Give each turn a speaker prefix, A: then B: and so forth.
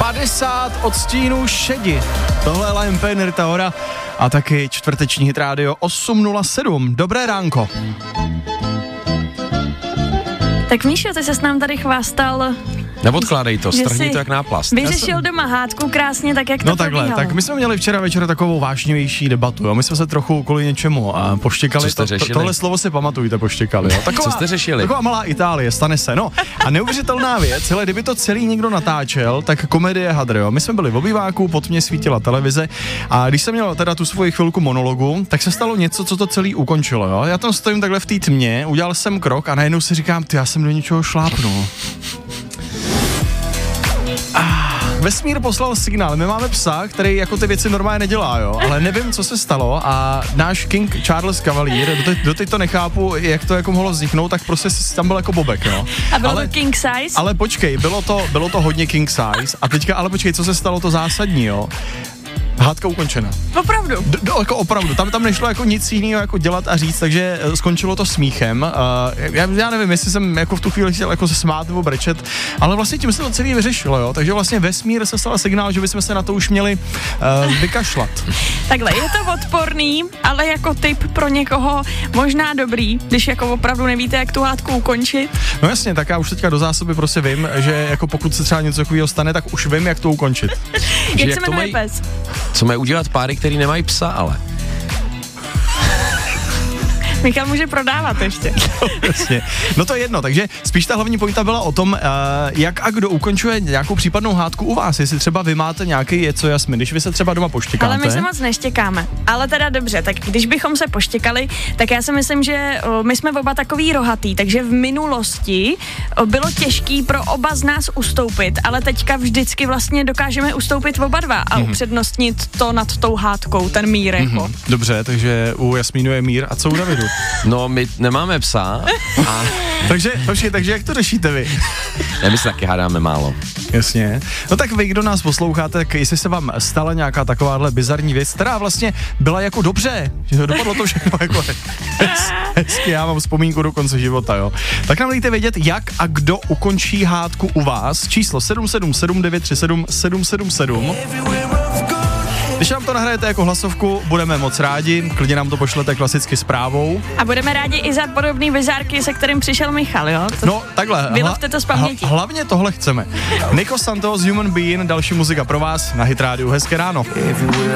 A: 50 odstínů šedi. Tohle je Liam Payne, Rita Ora a taky čtvrteční Hit Radio 8:07. Dobré ránko.
B: Tak Míšo, ty ses nám tady chvástal.
C: Neodkládej to, strhni to jak náplast.
B: Vyřešil doma hádku krásně, tak jak to
A: takhle,
B: probíhalo.
A: tak my jsme měli včera večer takovou vážnější debatu, jo. My jsme se trochu kvůli něčemu poštěkali.
C: Co jste řešili?
A: Tohle slovo si pamatujte, poštěkali, jo.
C: Co jste řešili?
A: Taková malá Itálie, stane se, no. A neuvěřitelná věc, hele, kdyby to celý někdo natáčel, tak komedie hadr, jo. My jsme byli v obýváku, pod mě svítila televize a když jsem měl teda tu svoji chvilku monologu, tak se stalo něco, co to celý ukončilo, jo. Já tam stojím takhle v té tmě, udělal jsem krok a najednou si říkám, já jsem do něčeho šlápnul. Vesmír poslal signál, my máme psa, který jako ty věci normálně nedělá, jo, ale nevím, co se stalo a náš King Charles Cavalier, doteď to nechápu, jak to jako mohlo vzniknout, tak prostě tam byl jako bobek, jo.
B: A bylo to king size?
A: Ale počkej, bylo to hodně king size a teďka, ale počkej, co se stalo to zásadní, jo. Hádka ukončena.
B: Opravdu?
A: Jako opravdu, tam nešlo jako nic jiného jako dělat a říct, takže skončilo to smíchem. Já nevím, jestli jsem jako v tu chvíli chtěl jako se smát nebo brečet, ale vlastně tím se to celý vyřešilo, jo. Takže vlastně vesmír se stal signál, že bychom se na to už měli vykašlat.
B: Takhle, je to odporný, ale jako tip pro někoho možná dobrý, když jako opravdu nevíte, jak tu hádku ukončit.
A: No jasně, tak já už teďka do zásoby prostě vím, že jako pokud se třeba něco takového stane, tak už vím, jak to ukončit.
B: Jak se jmenuje pes?
C: Co mají udělat páry, který nemají psa, ale?
B: Michal může prodávat ještě.
A: Jasně. No to je jedno, takže spíš ta hlavní pointa byla o tom, jak a kdo ukončuje nějakou případnou hádku u vás, jestli třeba vy máte nějaký jeco jasný, když vy se třeba doma poštěkáte.
B: Ale my se moc neštěkáme. Ale teda dobře, tak když bychom se poštěkali, tak já si myslím, že my jsme oba takový rohatý, takže v minulosti bylo těžký pro oba z nás ustoupit, ale teďka vždycky vlastně dokážeme ustoupit oba dva a upřednostnit to nad tou hádkou, ten mír jako.
A: Dobře, takže u Jasmínu je mír a co u Davidu?
C: No, my nemáme psa. A...
A: takže jak to řešíte vy?
C: My se taky hádáme málo.
A: Jasně. No tak vy, kdo nás posloucháte, tak jestli se vám stala nějaká takováhle bizarní věc, která vlastně byla jako dobře, že dopadlo to všechno jako hezky, já mám vzpomínku do konce života, jo. Tak nám dejte vědět, jak a kdo ukončí hádku u vás. Číslo 777 937 777. Když nám to nahrajete jako hlasovku, budeme moc rádi, klidně nám to pošlete klasicky zprávou.
B: A budeme rádi i za podobný bizárky, se kterým přišel Michal, jo?
A: No, takhle.
B: Vylovte to z paměti.
A: Hlavně tohle chceme. Nico Santos, Human Being, další muzika pro vás na Hit Radio. Hezké ráno.